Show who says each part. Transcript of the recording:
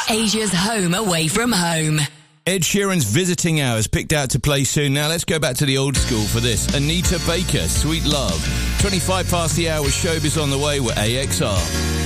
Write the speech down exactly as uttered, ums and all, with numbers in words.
Speaker 1: Asia's home away from home.
Speaker 2: Ed Sheeran's visiting hours picked out to play soon. Now let's go back to the old school for this. Anita Baker, Sweet Love. twenty-five past the hour, Showbiz on the way with A X R.